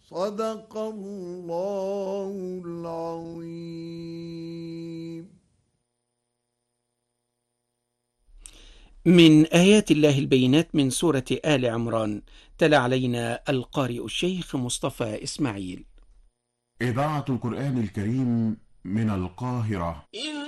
صدق الله العظيم. من آيات الله البينات من سورة آل عمران. تلا علينا القارئ الشيخ مصطفى إسماعيل. إذاعة القرآن الكريم من القاهرة.